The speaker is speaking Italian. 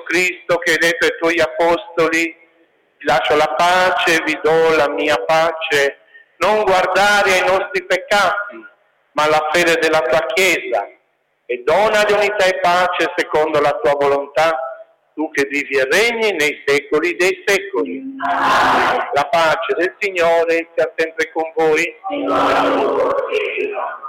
Cristo che hai detto ai tuoi apostoli: vi lascio la pace, vi do la mia pace, non guardare ai nostri peccati, ma alla fede della tua Chiesa, e dona di unità e pace secondo la tua volontà, tu che vivi e regni nei secoli dei secoli. La pace del Signore sia sempre con voi.